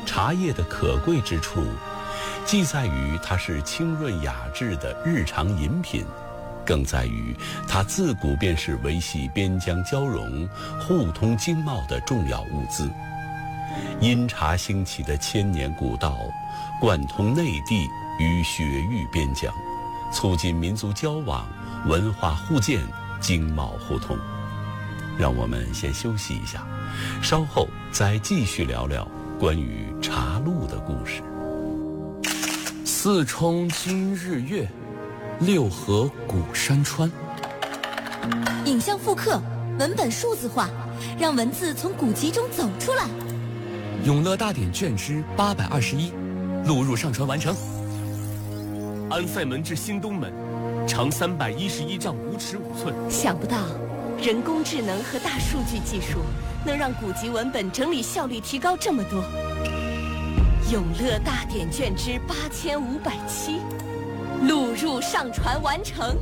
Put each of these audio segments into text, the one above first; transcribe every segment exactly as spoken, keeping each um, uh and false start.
茶叶的可贵之处，既在于它是清润雅致的日常饮品，更在于它自古便是维系边疆交融、互通经贸的重要物资。因茶兴起的千年古道，贯通内地与雪域边疆，促进民族交往、文化互鉴、经贸互通。让我们先休息一下，稍后再继续聊聊关于茶路的故事。 四冲今日月，六合古山川。 影像复刻，文本数字化，让文字从古籍中走出来。 永乐大典卷之八百二十一，录入上传完成。安塞门至新东门，长三百一十一丈五尺五寸。 想不到，人工智能和大数据技术能让古籍文本整理效率提高这么多。永乐大典卷之八千五百七，录入上传完成。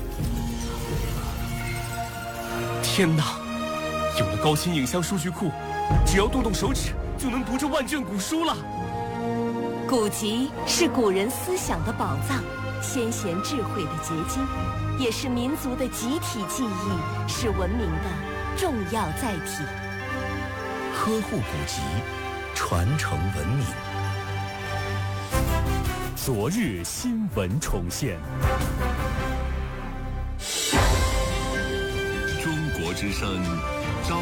天哪！有了高清影像数据库，只要动动手指就能读这万卷古书了。 古籍是古人思想的宝藏，先贤智慧的结晶，也是民族的集体记忆，是文明的重要载体。 呵护古籍，传承文明。 昨日新闻重现。 中国之声